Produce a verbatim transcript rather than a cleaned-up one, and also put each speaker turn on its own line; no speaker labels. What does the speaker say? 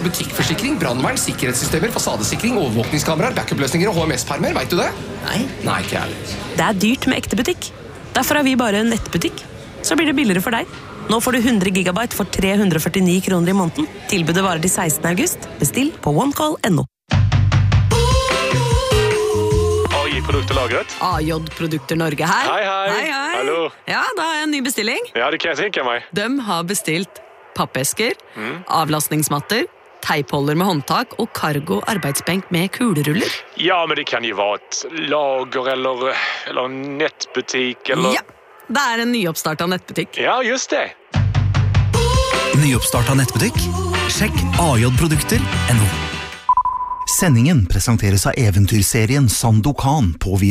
butikkforsikring, brandvern, sikkerhetssystemer, fasadesikring, overvåkningskameraer, backup-løsninger og H M S-permer, vet du det?
Nei.
Nei, ikke jeg.
Det er dyrt med ekte butikk. Derfor har vi bare en nettbutikk. Så blir det billigere for deg. Nå får du hundre gigabyte for tre hundre og førtini kroner i måneden. Tilbudet varer til sekstende august. Bestill på onecall punktum no.
A J-produkter lagret.
A J-produkter Norge her.
Hei, hei.
Hei, hei.
Hallo.
Ja, da har jeg en ny bestilling.
Ja, det kan jeg tenke meg.
De har bestilt pappesker, avlastningsmatter, teipholder med håndtak og cargo arbeidsbenk med kuleruller.
Ja, men det kan jo være et lager eller, eller en nettbutikk eller...
Ja, det er en nyoppstartet nettbutikk.
Ja, just det.
Nyoppstartet nettbutikk? Sjekk a j produkter punktum no. Sendingen presenteres av eventyrserien Sandokan på